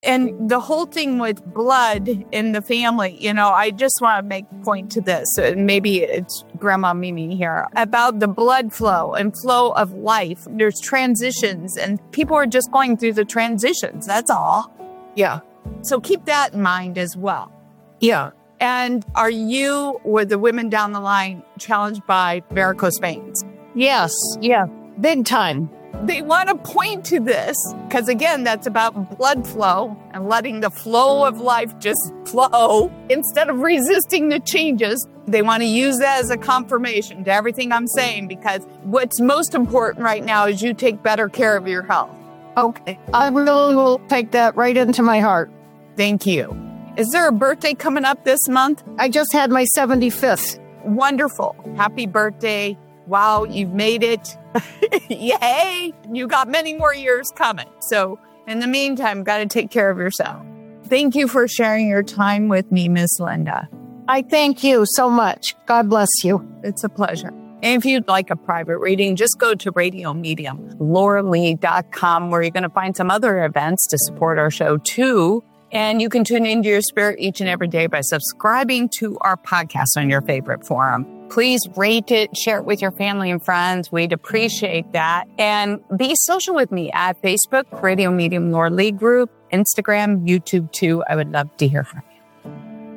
And the whole thing with blood in the family, I just want to make a point to this. Maybe it's Grandma Mimi here about the blood flow and flow of life. There's transitions and people are just going through the transitions. That's all. Yeah. So keep that in mind as well. Yeah. And are you or the women down the line challenged by varicose veins? Yes. Yeah. Big time. They want to point to this because, again, that's about blood flow and letting the flow of life just flow instead of resisting the changes. They want to use that as a confirmation to everything I'm saying, because what's most important right now is you take better care of your health. Okay. I really will take that right into my heart. Thank you. Is there a birthday coming up this month? I just had my 75th. Wonderful. Happy birthday. Wow, you've made it. Yay! You got many more years coming. So in the meantime, got to take care of yourself. Thank you for sharing your time with me, Miss Linda. I thank you so much. God bless you. It's a pleasure. And if you'd like a private reading, just go to radiomedium.lauralee.com, where you're going to find some other events to support our show too. And you can tune into your spirit each and every day by subscribing to our podcast on your favorite forum. Please rate it, share it with your family and friends. We'd appreciate that. And be social with me at Facebook, Radio Medium Laura Lee Group, Instagram, YouTube too. I would love to hear from you.